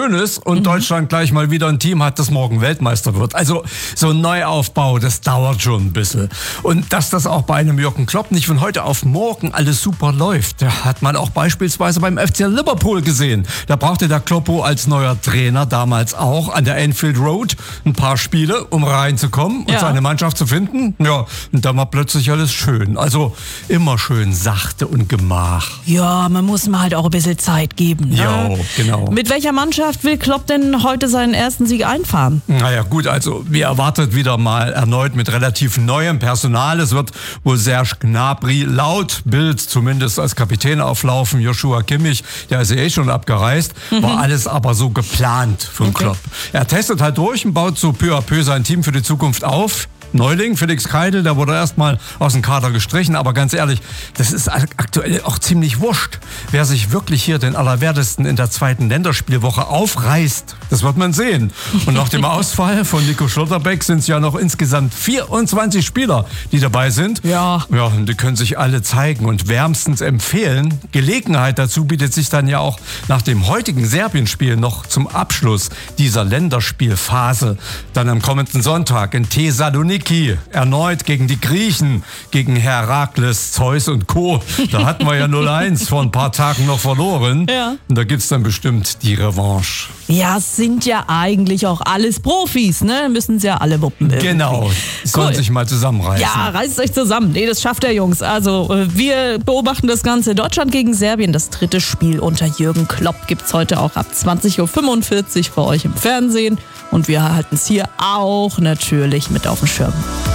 schön ist und Deutschland gleich mal wieder ein Team hat, das morgen Weltmeister wird. Also so ein Neuaufbau, das dauert schon ein bisschen. Und dass das auch bei einem Jürgen Klopp nicht von heute auf morgen alles super läuft, hat man auch beispielsweise beim FC Liverpool gesehen. Da brauchte der Kloppo als neuer Trainer damals auch an der Anfield Road ein paar Spiele, um reinzukommen und seine Mannschaft zu finden. Ja, und dann war plötzlich alles schön. Also immer schön sachte und Gemach. Ja, man muss mal halt auch ein bisschen Zeit geben. Ne? Ja, genau. Mit welcher Mannschaft will Klopp denn heute seinen ersten Sieg einfahren? Naja gut, also wie erwartet wieder mal erneut mit relativ neuem Personal. Es wird wohl Serge Gnabry laut Bild zumindest als Kapitän auflaufen. Joshua Kimmich, der ist ja schon abgereist. War alles aber so geplant von Klopp. Er testet halt durch und baut so peu à peu sein Team für die Zukunft auf. Neuling, Felix Kreidl, der wurde erstmal aus dem Kader gestrichen, aber ganz ehrlich, das ist aktuell auch ziemlich wurscht. Wer sich wirklich hier den Allerwertesten in der zweiten Länderspielwoche aufreißt, das wird man sehen. Und nach dem Ausfall von Nico Schlotterbeck sind es ja noch insgesamt 24 Spieler, die dabei sind. Ja, und die können sich alle zeigen und wärmstens empfehlen. Gelegenheit dazu bietet sich dann ja auch nach dem heutigen Serbien-Spiel noch zum Abschluss dieser Länderspielphase. Dann am kommenden Sonntag in Thessaloniki. Erneut gegen die Griechen, gegen Herakles, Zeus und Co. Da hatten wir ja 0-1 vor ein paar Tagen noch verloren. Ja. Und da gibt's dann bestimmt die Revanche. Ja, es sind ja eigentlich auch alles Profis, ne? Müssen sie ja alle wuppen. Irgendwie. Genau, sollen sich mal zusammenreißen. Ja, reißt euch zusammen. Nee, das schafft der Jungs. Also wir beobachten das Ganze. Deutschland gegen Serbien, das dritte Spiel unter Jürgen Klopp gibt's heute auch ab 20.45 Uhr für euch im Fernsehen. Und wir halten es hier auch natürlich mit auf dem Schirm.